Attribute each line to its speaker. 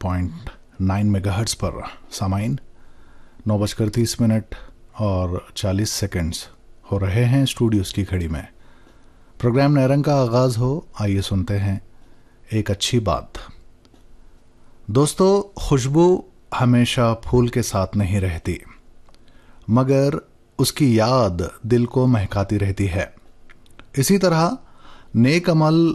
Speaker 1: 91.9 megahertz पर। सामाइन 9:30 और 40 seconds हो रहे हैं स्टूडियोज़ की घड़ी में। प्रोग्राम नैरंग का आगाज़ हो, आइए सुनते हैं एक अच्छी बात। दोस्तों, खुशबू हमेशा फूल के साथ नहीं रहती, मगर उसकी याद दिल को महकाती रहती है। इसी तरह नेक अमल